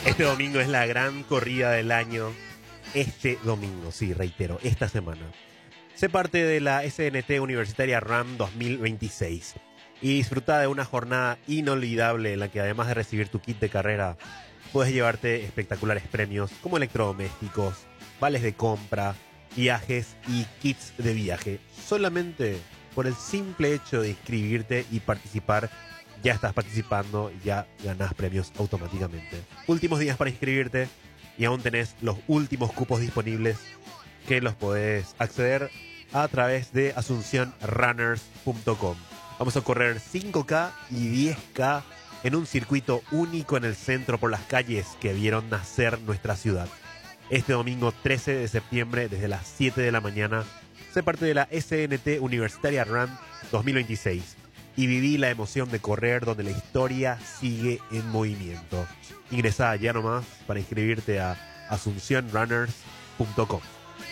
Este domingo es la gran corrida del año. Este domingo, sí, reitero, esta semana. Sé parte de la SNT Universitaria RAM 2026 y disfruta de una jornada inolvidable en la que, además de recibir tu kit de carrera, puedes llevarte espectaculares premios como electrodomésticos, vales de compra, viajes y kits de viaje. Solamente por el simple hecho de inscribirte y participar, ya estás participando, ya ganás premios automáticamente. Últimos días para inscribirte y aún tenés los últimos cupos disponibles que los podés acceder a través de asuncionrunners.com. Vamos a correr 5K y 10K en un circuito único en el centro por las calles que vieron nacer nuestra ciudad. Este domingo 13 de septiembre desde las 7 de la mañana, sé parte de la SNT Universitaria Run 2026 y viví la emoción de correr donde la historia sigue en movimiento. Ingresá ya nomás para inscribirte a asuncionrunners.com.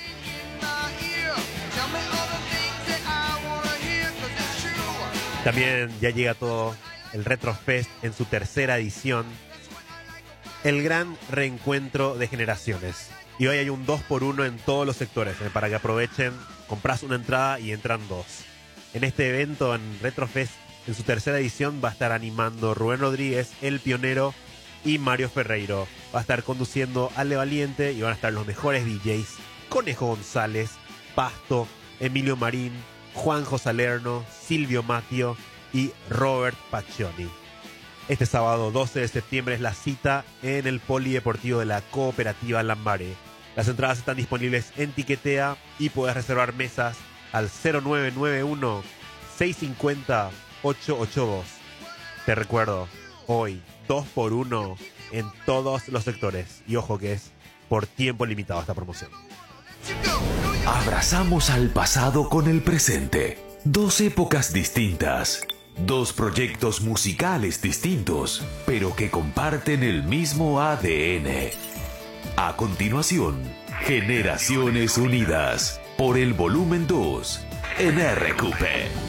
También ya llega todo el Retrofest en su tercera edición, el gran reencuentro de generaciones. Y hoy hay un 2x1 en todos los sectores, para que aprovechen, compras una entrada y entran dos. En este evento, en Retrofest, en su tercera edición, va a estar animando Rubén Rodríguez, El Pionero y Mario Ferreiro. Va a estar conduciendo Ale Valiente y van a estar los mejores DJs: Conejo González, Pasto, Emilio Marín, Juanjo Salerno, Silvio Matio y Robert Paccioni. Este sábado 12 de septiembre es la cita en el Polideportivo de la Cooperativa Lambaré. Las entradas están disponibles en Tiquetea y puedes reservar mesas al 0991 650 882. Te recuerdo, hoy 2x1 en todos los sectores. Y ojo que es por tiempo limitado esta promoción. Abrazamos al pasado con el presente. Dos épocas distintas. Dos proyectos musicales distintos, pero que comparten el mismo ADN. A continuación, Generaciones Unidas, por el volumen 2, en RQP.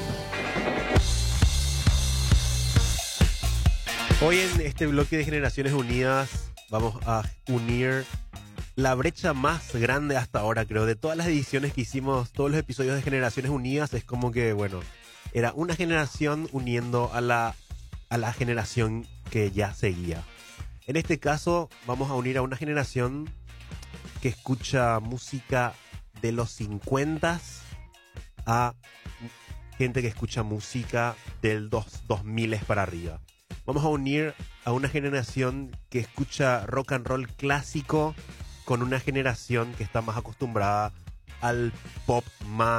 Hoy en este bloque de Generaciones Unidas vamos a unir la brecha más grande hasta ahora, creo, de todas las ediciones que hicimos, todos los episodios de Generaciones Unidas. Es como que, bueno, era una generación uniendo a la generación que ya seguía. En este caso vamos a unir a una generación que escucha música de los 50 a gente que escucha música del 2000 para arriba. Vamos a unir a una generación que escucha rock and roll clásico con una generación que está más acostumbrada al pop más